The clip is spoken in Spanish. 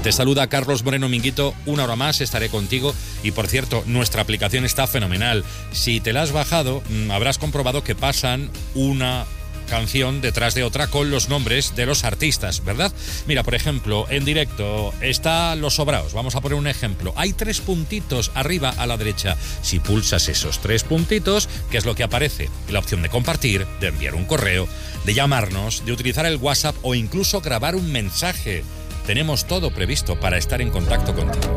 Te saluda Carlos Moreno Minguito, una hora más estaré contigo y por cierto, nuestra aplicación está fenomenal. Si te la has bajado, habrás comprobado que pasan una canción detrás de otra con los nombres de los artistas, ¿verdad? Mira, por ejemplo, en directo está Los Sobraos, vamos a poner un ejemplo. Hay 3 puntitos arriba a la derecha. Si pulsas esos 3 puntitos, ¿qué es lo que aparece? La opción de compartir, de enviar un correo, de llamarnos, de utilizar el WhatsApp o incluso grabar un mensaje. Tenemos todo previsto para estar en contacto contigo.